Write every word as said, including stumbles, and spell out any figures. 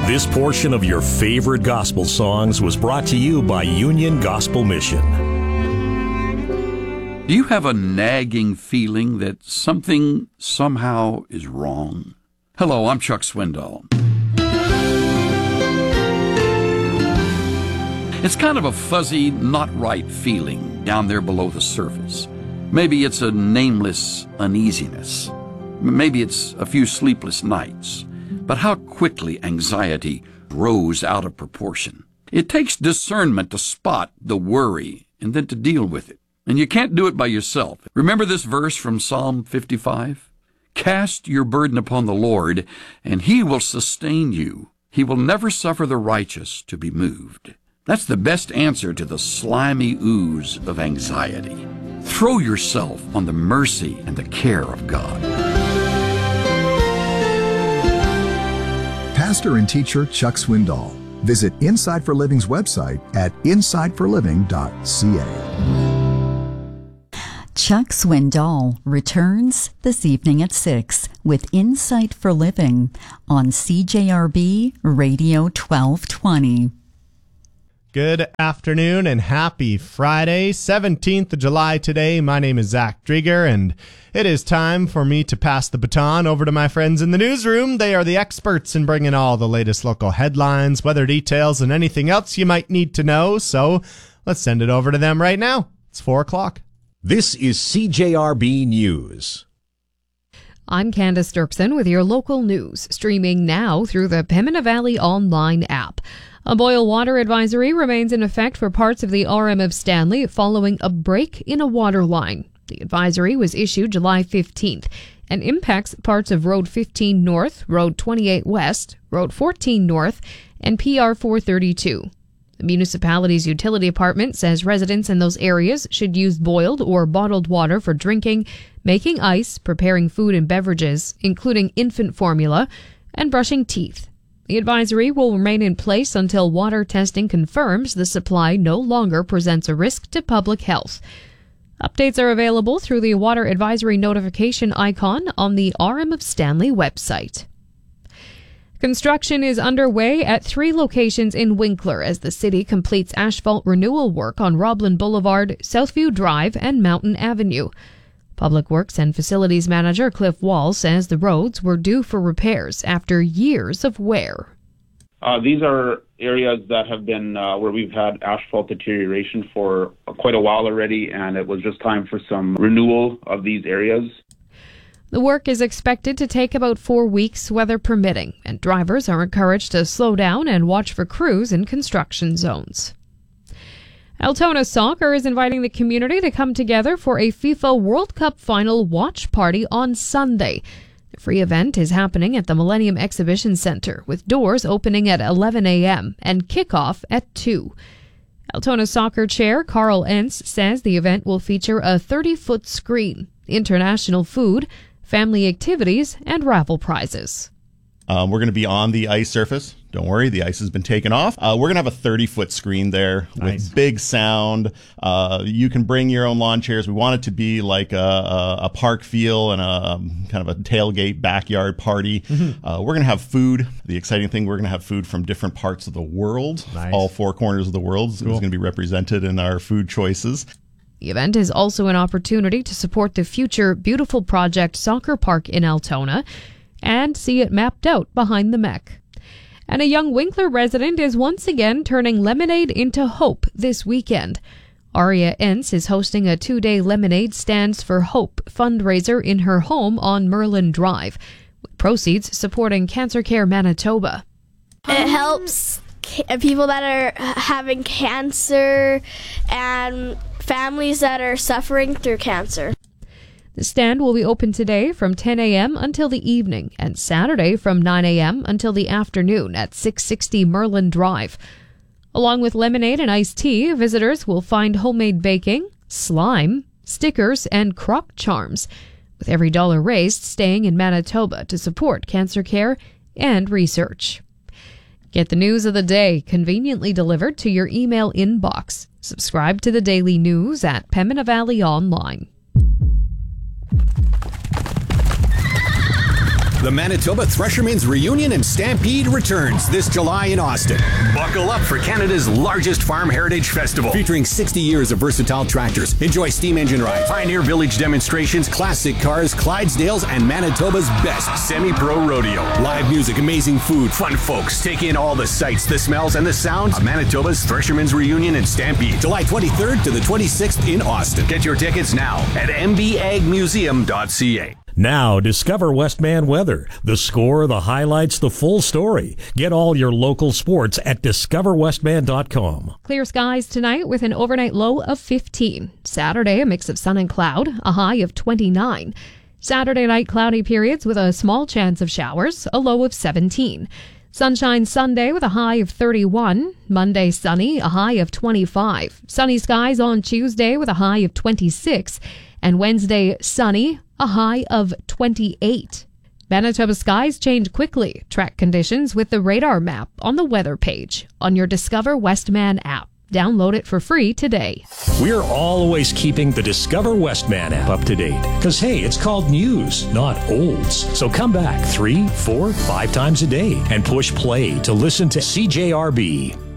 This portion of your favorite gospel songs was brought to you by Union Gospel Mission. Do you have a nagging feeling that something somehow is wrong? Hello, I'm Chuck Swindoll. It's kind of a fuzzy, not right feeling down there below the surface. Maybe it's a nameless uneasiness. Maybe it's a few sleepless nights. But how quickly anxiety grows out of proportion. It takes discernment to spot the worry and then to deal with it. And you can't do it by yourself. Remember this verse from Psalm fifty-five? Cast your burden upon the Lord, and He will sustain you. He will never suffer the righteous to be moved. That's the best answer to the slimy ooze of anxiety. Throw yourself on the mercy and the care of God. Pastor and teacher Chuck Swindoll. Visit Inside for Living's website at inside for living dot c a. Chuck Swindoll returns this evening at six with Insight for Living on C J R B Radio twelve twenty. Good afternoon and happy Friday, seventeenth of July today. My name is Zach Drieger, and it is time for me to pass the baton over to my friends in the newsroom. They are the experts in bringing all the latest local headlines, weather details, and anything else you might need to know. So let's send it over to them right now. It's four o'clock. This is C J R B News. I'm Candace Dirksen with your local news, streaming now through the Pembina Valley Online app. A boil water advisory remains in effect for parts of the R M of Stanley following a break in a water line. The advisory was issued July fifteenth and impacts parts of Road fifteen North, Road twenty-eight West, Road fourteen North, and P R four thirty-two. The municipality's utility department says residents in those areas should use boiled or bottled water for drinking, making ice, preparing food and beverages, including infant formula, and brushing teeth. The advisory will remain in place until water testing confirms the supply no longer presents a risk to public health. Updates are available through the water advisory notification icon on the R M of Stanley website. Construction is underway at three locations in Winkler as the city completes asphalt renewal work on Roblin Boulevard, Southview Drive, and Mountain Avenue. Public Works and Facilities Manager Cliff Wall says the roads were due for repairs after years of wear. Uh, these are areas that have been uh, where we've had asphalt deterioration for quite a while already, and it was just time for some renewal of these areas. The work is expected to take about four weeks, weather permitting, and drivers are encouraged to slow down and watch for crews in construction zones. Altona Soccer is inviting the community to come together for a FIFA World Cup final watch party on Sunday. The free event is happening at the Millennium Exhibition Center, with doors opening at eleven a.m. and kickoff at two. Altona Soccer Chair Carl Entz says the event will feature a thirty-foot screen, international food, family activities, and raffle prizes. Um, we're going to be on the ice surface. Don't worry, the ice has been taken off. Uh, we're going to have a thirty-foot screen there Nice. with big sound. Uh, you can bring your own lawn chairs. We want it to be like a, a, a park feel and a um, kind of a tailgate backyard party. Mm-hmm. Uh, we're going to have food. The exciting thing, we're going to have food from different parts of the world. Nice. All four corners of the world is Cool. going to be represented in our food choices. The event is also an opportunity to support the future Beautiful Project Soccer Park in Altona and see it mapped out behind the Mech. And a young Winkler resident is once again turning lemonade into hope this weekend. Aria Entz is hosting a two-day Lemonade Stands for Hope fundraiser in her home on Merlin Drive, with proceeds supporting Cancer Care Manitoba. It helps ca- people that are having cancer and families that are suffering through cancer. The stand will be open today from ten a.m. until the evening and Saturday from nine a.m. until the afternoon at six sixty Merlin Drive. Along with lemonade and iced tea, visitors will find homemade baking, slime, stickers, and crock charms, with every dollar raised staying in Manitoba to support cancer care and research. Get the news of the day conveniently delivered to your email inbox. Subscribe to the daily news at Pembina Valley Online. The Manitoba Threshermen's Reunion and Stampede returns this July in Austin. Buckle up for Canada's largest farm heritage festival, featuring sixty years of versatile tractors. Enjoy steam engine rides, Pioneer Village demonstrations, classic cars, Clydesdales, and Manitoba's best semi-pro rodeo. Live music, amazing food, fun folks. Take in all the sights, the smells, and the sounds of Manitoba's Threshermen's Reunion and Stampede, July twenty-third to the twenty-sixth in Austin. Get your tickets now at m b ag museum dot c a. Now, discover Westman Weather. The score, the highlights, the full story. Get all your local sports at discover westman dot com. Clear skies tonight with an overnight low of fifteen. Saturday, a mix of sun and cloud, a high of twenty-nine. Saturday night, cloudy periods with a small chance of showers, a low of seventeen. Sunshine Sunday with a high of thirty-one. Monday, sunny, a high of twenty-five. Sunny skies on Tuesday with a high of twenty-six. And Wednesday, sunny, a high of twenty-eight. Manitoba skies change quickly. Track conditions with the radar map on the weather page on your Discover Westman app. Download it for free today. We're always keeping the Discover Westman app up to date. Because, hey, it's called news, not olds. So come back three, four, five times a day and push play to listen to C J R B.